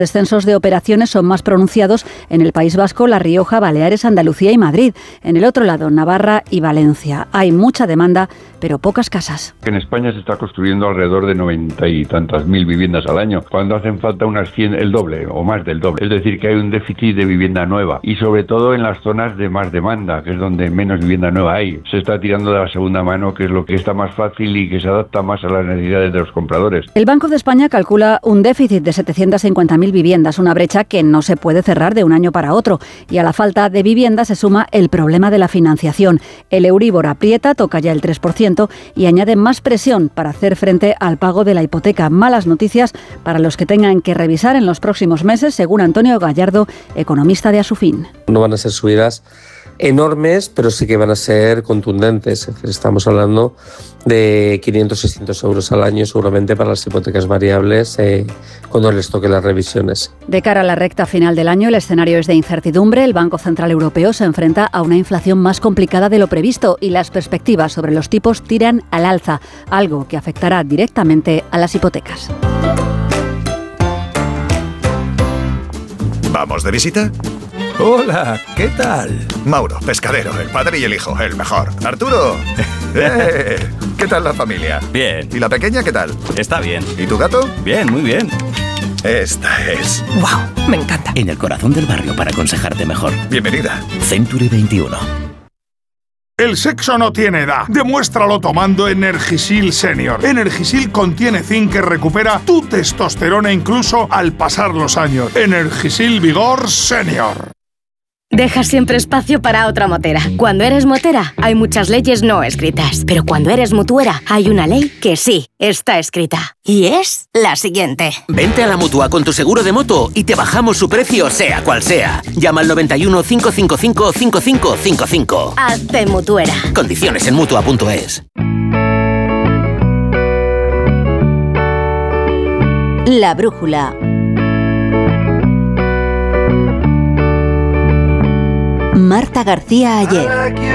Descensos de operaciones son más pronunciados en el País Vasco, La Rioja, Baleares, Andalucía y Madrid. En el otro lado, Navarra y Valencia. Hay mucha demanda, pero pocas casas. En España se está construyendo alrededor de 90 y tantas mil viviendas al año, cuando hacen falta unas 100, el doble o más del doble. Es decir, que hay un déficit de vivienda nueva y sobre todo en las zonas de más demanda, que es donde menos vivienda nueva hay. Se está tirando de la segunda mano, que es lo que está más fácil y que se adapta más a las necesidades de los compradores. El Banco de España calcula un déficit de 750.000 viviendas, una brecha que no se puede cerrar de un año para otro. Y a la falta de vivienda se suma el problema de la financiación. El Euribor aprieta, toca ya el 3% y añade más presión para hacer frente al pago de la hipoteca. Malas noticias para los que tengan que revisar en los próximos meses, según Antonio Gallardo, economista de Asufin. No van a ser subidas enormes, pero sí que van a ser contundentes. Es decir, estamos hablando de 500-600 euros al año seguramente para las hipotecas variables cuando les toque las revisiones. De cara a la recta final del año, el escenario es de incertidumbre. El Banco Central Europeo se enfrenta a una inflación más complicada de lo previsto y las perspectivas sobre los tipos tiran al alza, algo que afectará directamente a las hipotecas. ¿Vamos de visita? Hola, ¿qué tal? Mauro, pescadero, el padre y el hijo, el mejor. Arturo, ¿qué tal la familia? Bien. ¿Y la pequeña qué tal? Está bien. ¿Y tu gato? Bien, muy bien. Esta es... ¡Wow! Me encanta. En el corazón del barrio para aconsejarte mejor. Bienvenida. Century 21. El sexo no tiene edad. Demuéstralo tomando Energisil Senior. Energisil contiene zinc que recupera tu testosterona incluso al pasar los años. Energisil Vigor Senior. Deja siempre espacio para otra motera. Cuando eres motera, hay muchas leyes no escritas. Pero cuando eres mutuera, hay una ley que sí está escrita. Y es la siguiente. Vente a la Mutua con tu seguro de moto y te bajamos su precio sea cual sea. Llama al 91 555 5555. Hazte mutuera. Condiciones en Mutua.es. La brújula. Marta García Ayer.